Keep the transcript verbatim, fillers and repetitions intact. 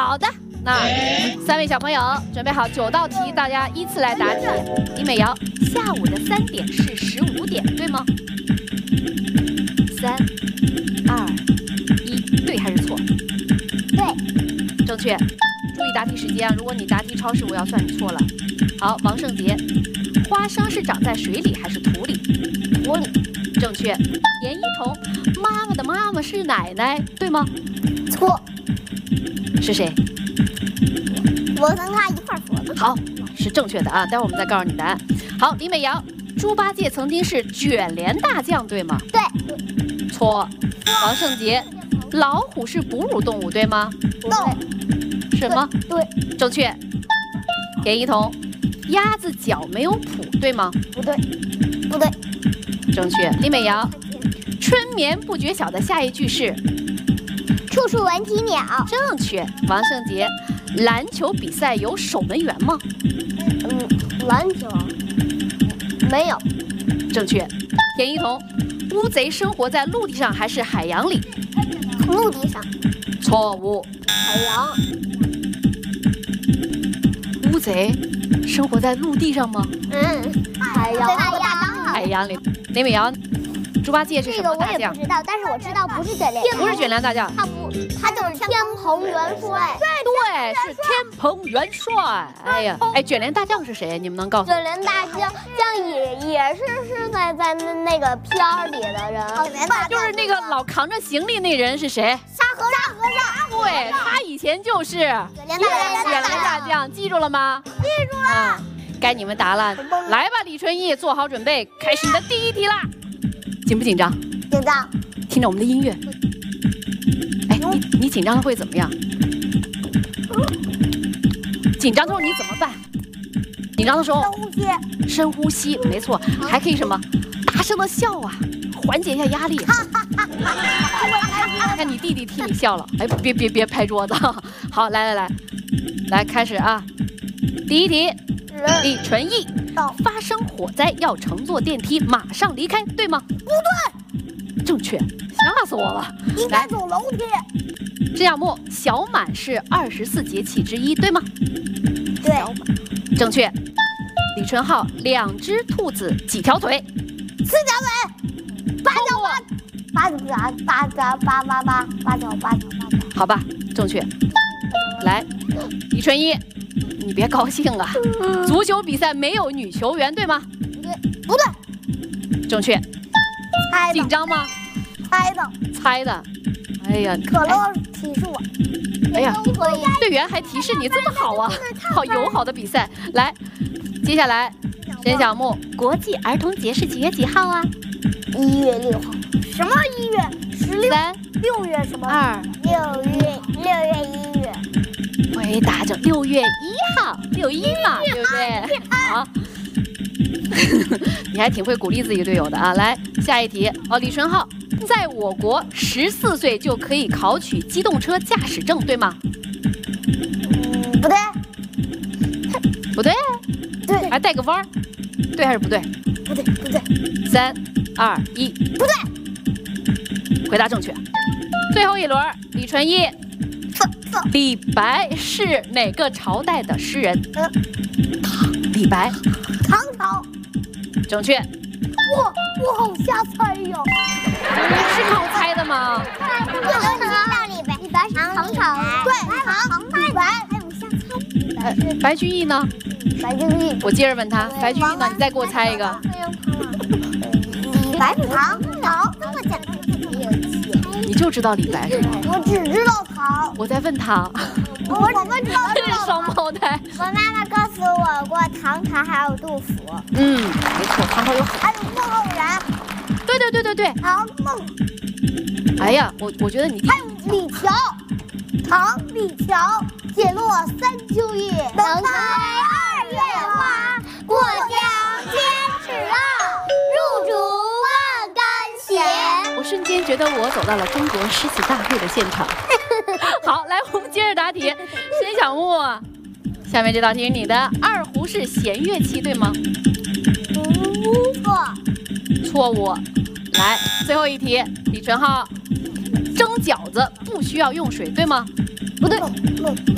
好的，那三位小朋友准备好九道题，大家依次来答题。李美瑶，下午的三点是十五点，对吗？三、二、一，对还是错？ 对， 正确。注意答题时间啊！如果你答题超时，我要算你错了。好，王胜杰，花生是长在水里还是土里？ 土里。 正确。严一彤，妈妈的妈妈是奶奶，对吗？ 错。 是谁？ 我跟他一块儿说的。 好，是正确的啊！待会儿我们再告诉你答案。好，李美瑶，猪八戒曾经是卷帘大将，对吗？ 对。 错。王胜杰，老虎是哺乳动物，对吗？ 对。 什么？ 对。 正确。严一彤，鸭子脚没有蹼，对吗？ 不对。不对。 正确。李美瑶，春眠不觉晓的下一句是？ 处处闻啼鸟。 正确。王胜杰，篮球比赛有守门员吗？ 嗯，篮球没有。 正确。严一彤，乌贼生活在陆地上还是海洋里？ 陆地上。 错误。 海洋。 乌贼生活在陆地上吗？ 嗯，海洋。 海洋里。李美瑶，猪八戒是什么大将？ 这个我也不知道，但是我知道不是卷帘， 不是卷帘大将， 他不，他就是天蓬元帅。 对，是天蓬元帅。哎呀，哎，卷帘大将是谁？你们能告诉我？ 卷帘大将将也也是是在在那那个片儿里的人。 就是那个老扛着行李那人是谁？ 沙和尚。和尚。 对，他以前就是卷帘大将，记住了吗？ 记住了。 嗯，该你们答了。来吧，李春义，做好准备，开始你的第一题啦。紧不紧张？ 紧张。 听着我们的音乐。哎，你你紧张的会怎么样？紧张的时候你怎么办？紧张的时候深呼吸。 深呼吸，没错，还可以什么？大声的笑啊，缓解一下压力。看你弟弟替你笑了，哎，别别别拍桌子。好，来来来，来开始啊！第一题，李纯义，发生火灾要乘坐电梯马上离开，对吗？ 不对。 正确，吓死我了。 应该走楼梯。 郑小木，小满是二十四节气之一，对吗？ 对。 正确。李纯浩，两只兔子几条腿？ 四条腿。八条八。八八八八八八八八条八条八条。 好吧，正确。来，李纯一，你别高兴啊！足球比赛没有女球员，对吗？ 不对。不对。 正确。 猜的。 紧张吗？ 猜的。 猜的。哎呀， 可乐提示我。 哎呀，队员还提示你这么好啊，好友好的比赛。来，接下来，申小木，国际儿童节是几月几号啊？ 一月六号。什么一月？十六。 三。 六月什么？ 二。 六月六月一月。 回答着六月一号，六一嘛，对不对？好。你还挺会鼓励自己队友的啊！来，下一题哦，李纯浩，在我国十四岁就可以考取机动车驾驶证，对吗？ 嗯，不对。 不对。 对。 还带个弯儿，对还是不对？ 不对，不对。 三、二、一， 不对。 回答正确。最后一轮，李纯一，李白是哪个朝代的诗人？ 嗯， 李白。 唐朝。 正确。 我我好瞎猜呀！ 是靠猜的吗？ 不能知道李白，李白是唐朝。对，唐李白还有瞎猜。 呃，白居易呢？ 白居易。 我接着问他，白居易呢？你再给我猜一个。 李白是唐朝，这么简单。 你就知道李白是吗？ 我只知道唐。 我在问他。 我我们知道这是双胞胎。 我妈妈告诉我过，唐朝还有杜甫。 嗯，没错，唐朝有好。 还有孟浩然。 对对对对对。 唐孟。 哎呀，我我觉得你。 还有李峤。唐李峤，解落三秋叶，能开二月花。过江千尺浪，入竹万竿斜。 我瞬间觉得我走到了中国诗词大会的现场。好，来，我们接着答题。申小木，下面这道题是你的，二胡是弦乐器，对吗？ 错。 错误。来，最后一题，李纯浩，蒸饺子不需要用水，对吗？ 不对。